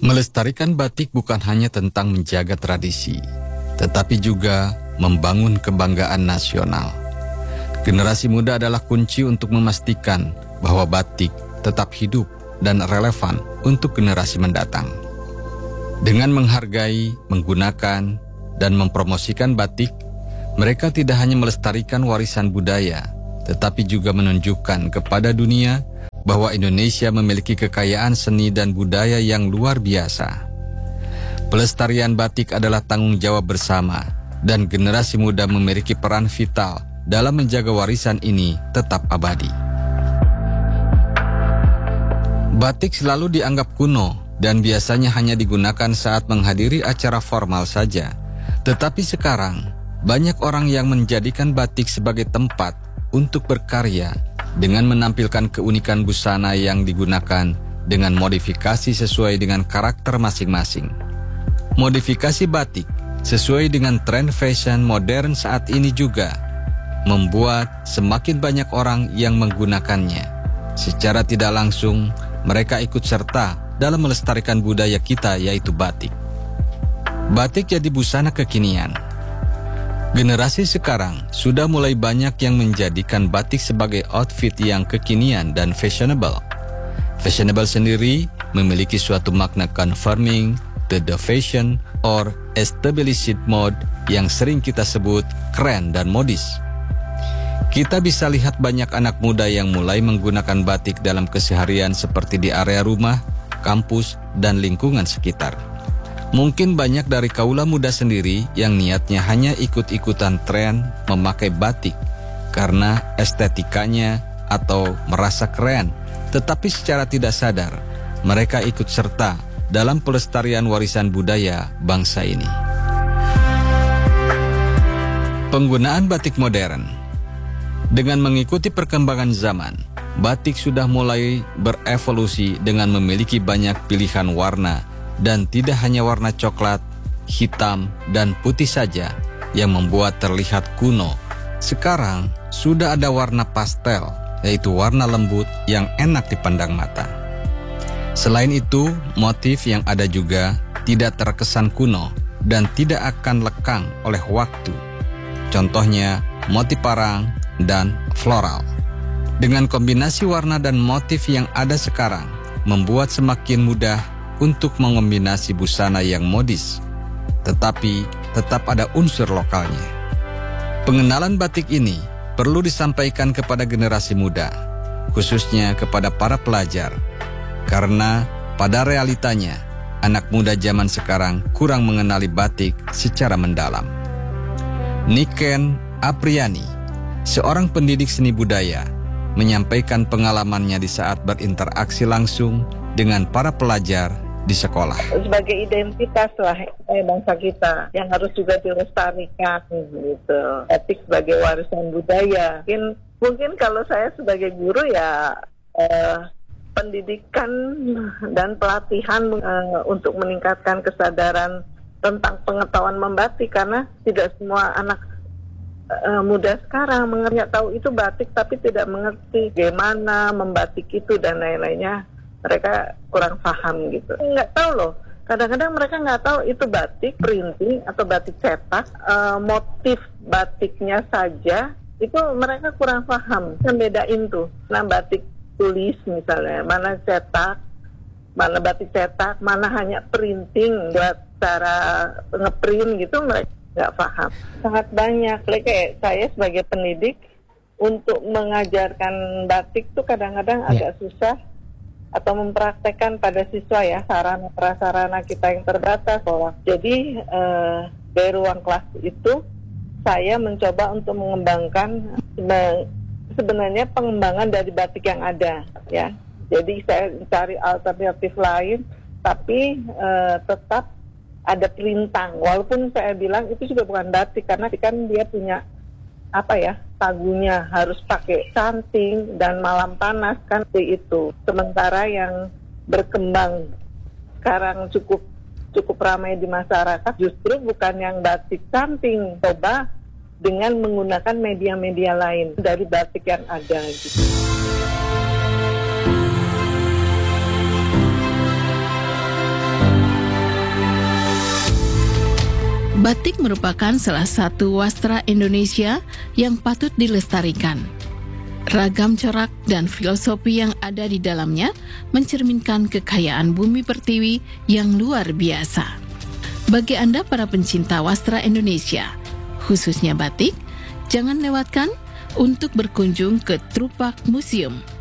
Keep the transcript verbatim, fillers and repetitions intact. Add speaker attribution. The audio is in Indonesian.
Speaker 1: Melestarikan batik bukan hanya tentang menjaga tradisi, tetapi juga membangun kebanggaan nasional. Generasi muda adalah kunci untuk memastikan bahwa batik tetap hidup dan relevan untuk generasi mendatang. Dengan menghargai, menggunakan, dan mempromosikan batik, mereka tidak hanya melestarikan warisan budaya, tetapi juga menunjukkan kepada dunia bahwa Indonesia memiliki kekayaan seni dan budaya yang luar biasa. Pelestarian batik adalah tanggung jawab bersama, dan generasi muda memiliki peran vital dalam menjaga warisan ini tetap abadi. Batik selalu dianggap kuno dan biasanya hanya digunakan saat menghadiri acara formal saja. Tetapi sekarang, banyak orang yang menjadikan batik sebagai tempat untuk berkarya dengan menampilkan keunikan busana yang digunakan dengan modifikasi sesuai dengan karakter masing-masing. Modifikasi batik sesuai dengan tren fashion modern saat ini juga membuat semakin banyak orang yang menggunakannya. Secara tidak langsung, mereka ikut serta dalam melestarikan budaya kita, yaitu batik. Batik jadi busana kekinian. Generasi sekarang sudah mulai banyak yang menjadikan batik sebagai outfit yang kekinian dan fashionable. Fashionable sendiri memiliki suatu makna confirming to the fashion or established mode yang sering kita sebut keren dan modis. Kita bisa lihat banyak anak muda yang mulai menggunakan batik dalam keseharian seperti di area rumah, kampus, dan lingkungan sekitar. Mungkin banyak dari kaula muda sendiri yang niatnya hanya ikut-ikutan tren memakai batik karena estetikanya atau merasa keren, tetapi secara tidak sadar mereka ikut serta dalam pelestarian warisan budaya bangsa ini. Penggunaan batik modern. Dengan mengikuti perkembangan zaman, batik sudah mulai berevolusi dengan memiliki banyak pilihan warna dan tidak hanya warna coklat, hitam, dan putih saja yang membuat terlihat kuno. Sekarang sudah ada warna pastel, yaitu warna lembut yang enak dipandang mata. Selain itu, motif yang ada juga tidak terkesan kuno dan tidak akan lekang oleh waktu. Contohnya, motif parang dan floral. Dengan kombinasi warna dan motif yang ada sekarang, membuat semakin mudah untuk mengombinasi busana yang modis, tetapi tetap ada unsur lokalnya. Pengenalan batik ini perlu disampaikan kepada generasi muda, khususnya kepada para pelajar, karena pada realitanya, anak muda zaman sekarang kurang mengenali batik secara mendalam. Niken Apriani, seorang pendidik seni budaya, menyampaikan pengalamannya di saat berinteraksi langsung dengan para pelajar di sekolah.
Speaker 2: Sebagai identitas lah eh, bangsa kita yang harus juga dilestarikan gitu. Etik sebagai warisan budaya. Mungkin, mungkin kalau saya sebagai guru ya eh, pendidikan dan pelatihan eh, untuk meningkatkan kesadaran tentang pengetahuan membatik, karena tidak semua anak uh, muda sekarang mengerti, tahu itu batik tapi tidak mengerti bagaimana membatik itu dan lain-lainnya. Mereka kurang paham gitu. Nggak tahu loh. Kadang-kadang mereka nggak tahu itu batik printing atau batik cetak. Uh, motif batiknya saja itu mereka kurang paham. Kan bedain tuh. Nah batik tulis misalnya, mana cetak, mana batik cetak, mana hanya printing buat cara ngeprint gitu, mereka nggak paham. Sangat banyak. Kayak saya sebagai pendidik untuk mengajarkan batik tuh kadang-kadang ya. agak susah atau mempraktekkan pada siswa ya, sarana prasarana kita yang terbatas. Jadi eh, dari ruang kelas itu saya mencoba untuk mengembangkan sebenarnya pengembangan dari batik yang ada ya. Jadi saya cari alternatif lain, tapi eh, tetap ada perintang. Walaupun saya bilang itu juga bukan batik, karena kan dia punya apa ya, tagunya harus pakai canting dan malam panas kan itu. Sementara yang berkembang sekarang cukup cukup ramai di masyarakat justru bukan yang batik canting, coba dengan menggunakan media-media lain dari batik yang ada gitu.
Speaker 3: Batik merupakan salah satu wastra Indonesia yang patut dilestarikan. Ragam corak dan filosofi yang ada di dalamnya mencerminkan kekayaan bumi pertiwi yang luar biasa. Bagi Anda para pencinta wastra Indonesia, khususnya batik, jangan lewatkan untuk berkunjung ke Trupak Museum.